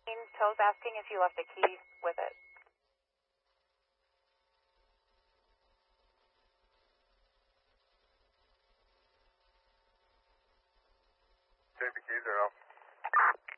Tow's asking if you left a key with it. Take the keys or no?